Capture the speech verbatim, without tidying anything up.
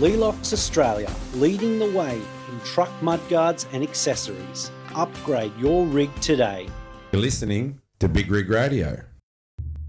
Lelox Australia, leading the way in truck mudguards and accessories. Upgrade your rig today. You're listening to Big Rig Radio.